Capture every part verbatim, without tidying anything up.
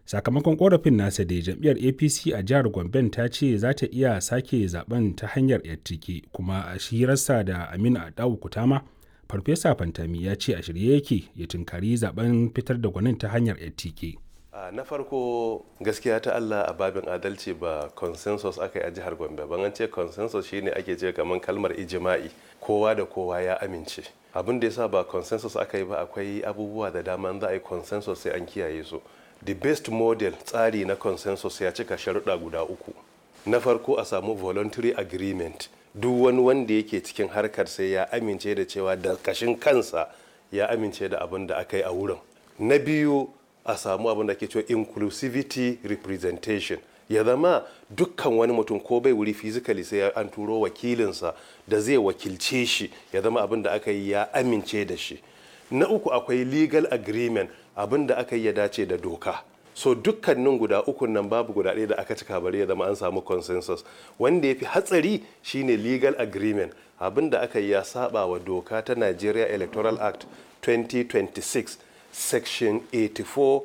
Sakamakon korafin nasa da jam'iyyar A P C a jihar Gomben ta ce za ta iya sake zaben ta hanyar yattike, kuma a hirarsa da Aminu Adawu Kutama, Farfesa Fantami ya ce a shirye yake ya tunkari zaben fitar da gwanin ta hanyar yattike. Uh, na farko gaskiya ta Allah a babin adalci ba consensus aka yi a jihar Gombe ban an ce consensus shine ake ce kamar kalmar ijima'i kowa da kowa ya amince. Abin da yasa ba consensus aka yi ba, akwai abubuwa da dama za a yi consensus sai an kiyaye su. The best model tsari na consensus ya cika sharuɗa guda uku. Na farko a samu voluntary agreement, duk wani wanda yake cikin harkar sai ya amince da cewa da kashin kansa ya amince da abin da aka yi a wurin. Na biyu a samu abin da ke cewa inclusivity representation, ya zama dukkan wani mutum ko bai wuri physically sai an turo wakilinsa da zai wakilce shi, ya zama abin da aka yi ya amince da shi. Na uku akwai legal agreement, abin da aka yi ya dace da doka. So dukkanin guda uku nan babu guda ɗaya da aka cika bari ya zama an samu consensus. Wanda ya fi hatsari shine legal agreement, abin da aka yi ya saba wa doka ta Nigeria Electoral Act twenty twenty-six section eighty-four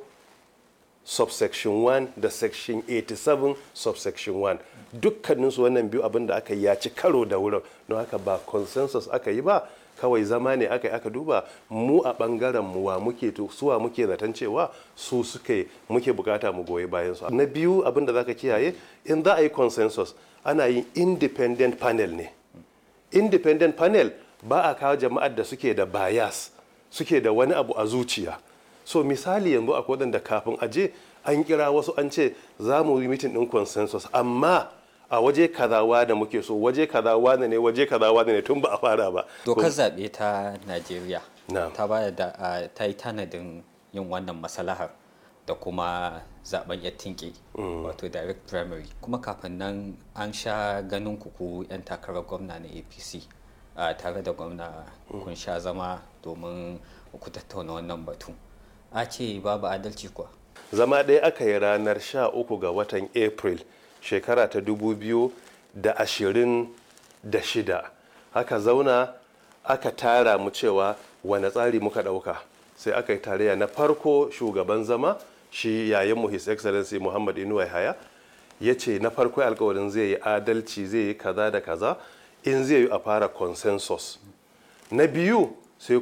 subsection one da section eighty-seven subsection one. Dukkaninsu wannan biyu abin da aka yi ya ci karo da wurin, don haka ba consensus aka yi ba, kawai zama ne aka yi aka duba mu a bangaren mu wa muke suwa muke zaton cewa su suke muke bukata mu goyi bayan su. Na biyu abin da zaka kiyaye, in za a yi consensus ana yin independent panel ne. Independent panel ba a kawo jama'ar da suke da bias, suke da wani abu a zuciya. So misali yanzu akwai wadanda kafin aje an kira wasu an ce za mu yi meeting din consensus, amma a waje kazawa da muke so, waje kazawa ne waje kazawa ne tun ba a fara ba. Dokar zaɓe ta Najeriya ta ba da ta yi tanadin yin wannan masalahar da kuma zaben yattinke wato direct primary, kuma kafin nan an sha ganin kuku 'yan takarar gwamna na A P C tare da gwamna kun sha zama domin ku tattauna wannan batu. A ce babu adalci kuwa? Zama ɗaya aka yi ranar sha uku ga watan April shekara ta dubu biyu da ashirin da shida. Aka zauna aka tara mu cewa wane tsari muka ɗauka, sai aka yi tarayya. Na farko shugaban zama shi yayin His Excellency Muhammad Inuwa Yahaya ya ce na farko alkawarin zai yi adalci, zai yi kaza da kaza, in zai yi a fara consensus. Na biyu